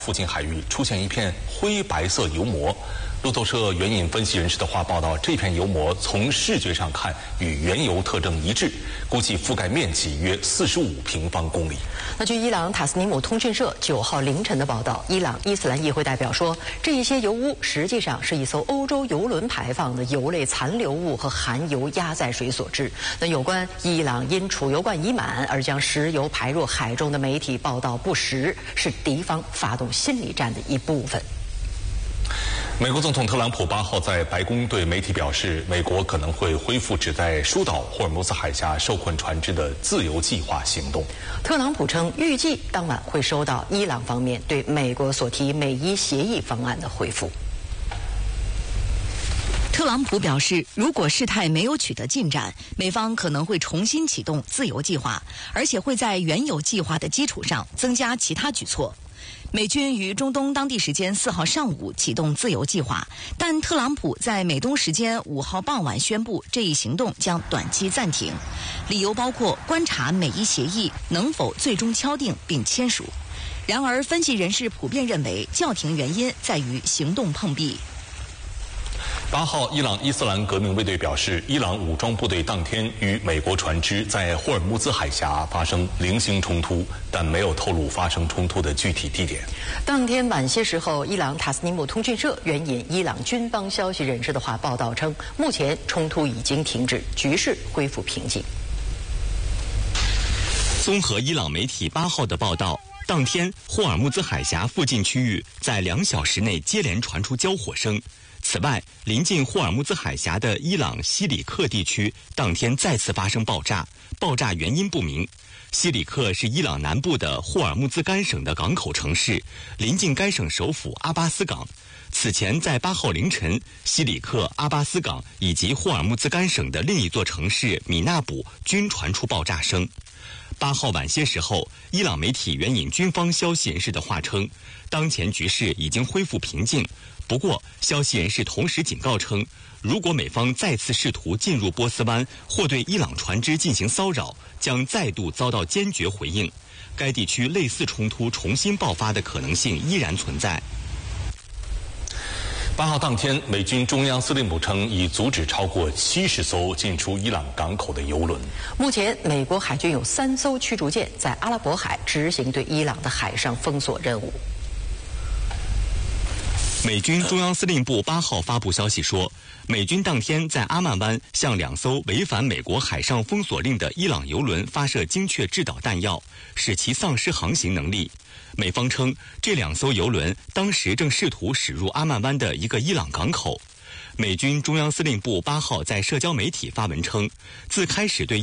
附近海域出现一片灰白色油膜。路透社援引分析人士的话报道，这片油膜从视觉上看与原油特征一致，估计覆盖面积约45平方公里。 那据伊朗塔斯尼姆通讯社9号凌晨的报道，伊朗伊斯兰议会代表说，这一些油污实际上是一艘欧洲油轮排放的油类残留物和含油压载水所致。那有关伊朗因储油罐已满而将石油排入海中的媒体报道不实，是敌方发动心理战的一部分。 美国总统特朗普8号在白宫对媒体表示，美国可能会恢复旨在疏导霍尔木兹海峡受困船只的自由计划行动。 特朗普称，预计当晚会收到伊朗方面对美国所提美伊协议方案的回复。 特朗普表示，如果事态没有取得进展，美方可能会重新启动自由计划，而且会在原有计划的基础上增加其他举措。美军于中东当地时间4号上午启动自由计划，但特朗普在美东时间5号傍晚宣布这一行动将短期暂停，理由包括观察美伊协议能否最终敲定并签署。然而，分析人士普遍认为，叫停原因在于行动碰壁。 8号，伊朗伊斯兰革命卫队表示，伊朗武装部队当天与美国船只在霍尔木兹海峡发生零星冲突，但没有透露发生冲突的具体地点。 当天晚些时候，伊朗塔斯尼姆通讯社援引伊朗军方消息人士的话报道称，目前冲突已经停止，局势恢复平静。 综合伊朗媒体8号的报道，当天霍尔木兹海峡附近区域在2小时内接连传出交火声。此外，临近霍尔木兹海峡的伊朗西里克地区当天再次发生爆炸，爆炸原因不明。西里克是伊朗南部的霍尔木兹干省的港口城市，临近该省首府阿巴斯港。此前在8号凌晨，西里克、阿巴斯港以及霍尔木兹干省的另一座城市米纳卜均传出爆炸声。8号晚些时候，伊朗媒体援引军方消息人士的话称，当前局势已经恢复平静。不过，消息人士同时警告称，如果美方再次试图进入波斯湾或对伊朗船只进行骚扰，将再度遭到坚决回应。该地区类似冲突重新爆发的可能性依然存在。 8号当天，美军中央司令部称已阻止超过70艘进出伊朗港口的油轮。 目前，美国海军有3艘驱逐舰在阿拉伯海执行对伊朗的海上封锁任务。 美军中央司令部8号发布消息说，美军当天在阿曼湾向2艘违反美国海上封锁令的伊朗油轮发射精确制导弹药，使其丧失航行能力。美方称，这2艘油轮当时正试图驶入阿曼湾的一个伊朗港口。美军中央司令部8号在社交媒体发文称，自开始对